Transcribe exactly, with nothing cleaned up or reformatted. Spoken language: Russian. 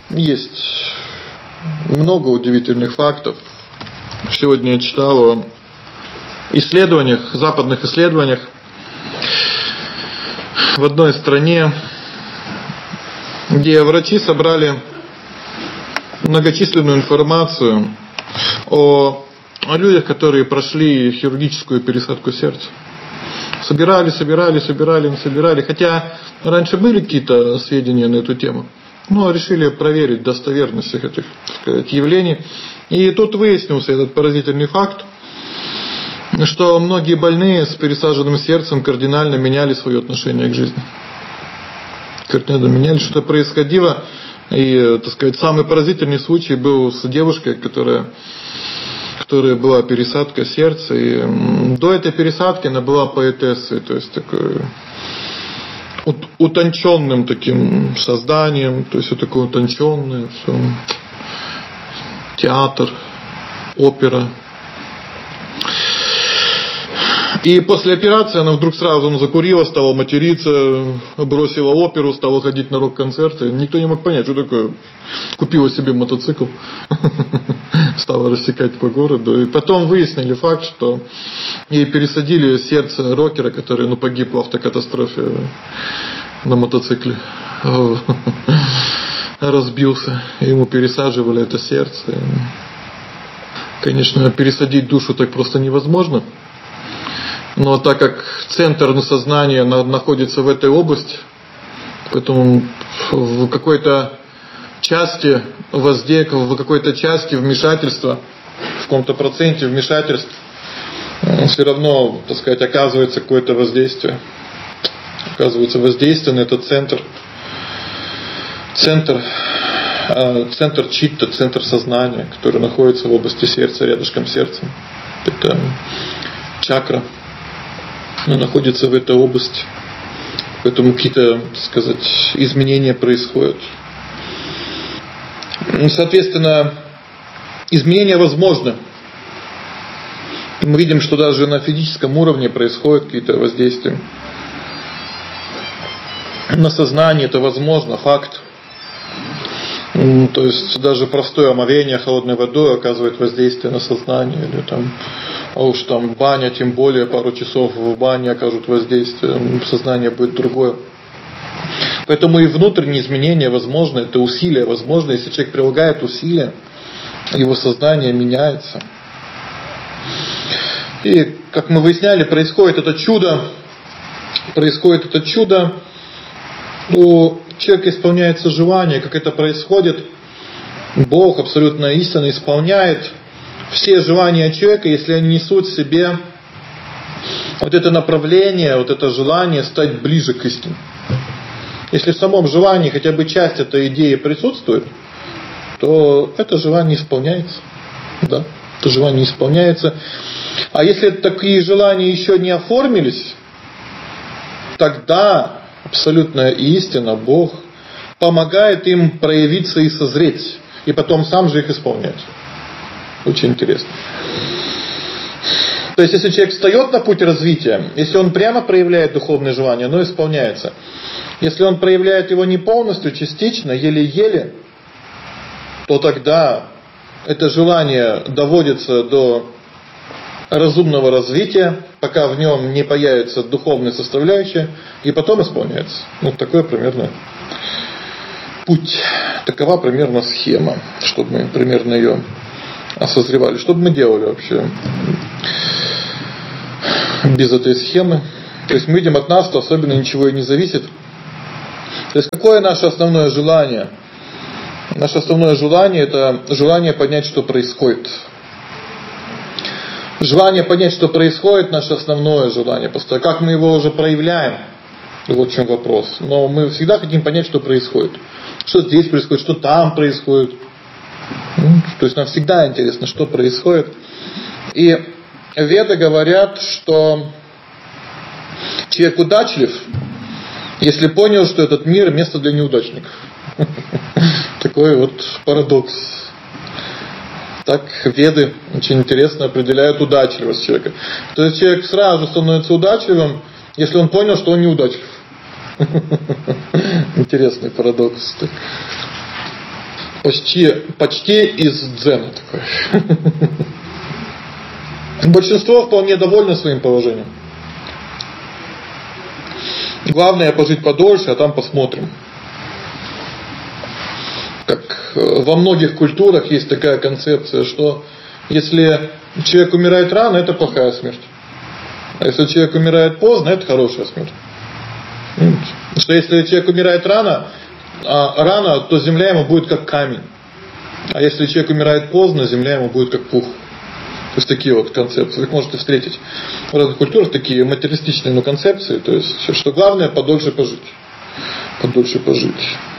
есть много удивительных фактов. Сегодня я читал о исследованиях, западных исследованиях. В одной стране, где врачи собрали многочисленную информацию о, о людях, которые прошли хирургическую пересадку сердца. Собирали, собирали, собирали, собирали. Хотя раньше были какие-то сведения на эту тему, но решили проверить достоверность всех этих, так сказать, явлений. И тут выяснился этот поразительный факт, что многие больные с пересаженным сердцем кардинально меняли свое отношение к жизни. Кардинально меняли, что-то происходило. И, так сказать, самый поразительный случай был с девушкой, которая, которая была пересадка сердца. И до этой пересадки она была поэтессой, то есть такой утонченным таким созданием, то есть вот такое утонченное, все. Театр, опера. И после операции она вдруг сразу ну, закурила, стала материться, бросила оперу, стала ходить на рок-концерты. Никто не мог понять, что такое. Купила себе мотоцикл, стала рассекать по городу. И потом выяснили факт, что ей пересадили сердце рокера, который ну, погиб в автокатастрофе на мотоцикле. Разбился. Ему пересаживали это сердце. Конечно, пересадить душу так просто невозможно. Но так как центр сознания находится в этой области, поэтому в какой-то части воздействия, в какой-то части вмешательства, в каком-то проценте вмешательств, все равно, так сказать, оказывается какое-то воздействие. Оказывается воздействие на этот центр. Центр, центр читта, центр сознания, который находится в области сердца, рядышком с сердцем. Это чакра. Она находится в этой области. Поэтому какие-то, так сказать, изменения происходят. Соответственно, изменения возможны. Мы видим, что даже на физическом уровне происходят какие-то воздействия. На сознание это возможно, факт. То есть даже простое омовение холодной водой оказывает воздействие на сознание. Или там, а уж там баня, тем более пару часов в бане окажут воздействие, сознание будет другое. Поэтому и внутренние изменения возможны, это усилия возможно. Если человек прилагает усилия, его сознание меняется. И, как мы выясняли, происходит это чудо, происходит это чудо, у человека исполняется желание, как это происходит. Бог, абсолютно истинно, исполняет все желания человека, если они несут в себе вот это направление, вот это желание стать ближе к истине. Если в самом желании хотя бы часть этой идеи присутствует, то это желание исполняется. Да, это желание исполняется. А если такие желания еще не оформились, тогда абсолютная истина, Бог, помогает им проявиться и созреть, и потом сам же их исполнять. Очень интересно. То есть, если человек встает на путь развития, если он прямо проявляет духовное желание, оно исполняется. Если он проявляет его не полностью, частично, еле-еле, то тогда это желание доводится до разумного развития, пока в нем не появится духовная составляющая, и потом исполняется. Вот такой примерно путь. Такова примерно схема, чтобы мы примерно ее осозревали. Что бы мы делали вообще без этой схемы? То есть мы видим, от нас-то особенно ничего и не зависит. То есть какое наше основное желание? Наше основное желание — это желание понять, что происходит. Желание понять, что происходит, наше основное желание. Просто как мы его уже проявляем, вот в чем вопрос. Но мы всегда хотим понять, что происходит. Что здесь происходит, что там происходит. То есть нам всегда интересно, что происходит. И веды говорят, что человек удачлив, если понял, что этот мир — место для неудачников. Такой вот парадокс. Так веды очень интересно определяют удачливость человека. То есть человек сразу становится удачливым, если он понял, что он неудачлив. Интересный парадокс. Почти, почти из дзена такой. Большинство вполне довольно своим положением. Главное пожить подольше, а там посмотрим. Как во многих культурах есть такая концепция, что если человек умирает рано, это плохая смерть. А если человек умирает поздно, это хорошая смерть. Что если человек умирает рано, а рано, то земля ему будет как камень. А если человек умирает поздно, земля ему будет как пух. То есть такие вот концепции. Вы можете встретить в разных культурах такие материалистичные концепции. То есть, что главное подольше пожить. Подольше пожить.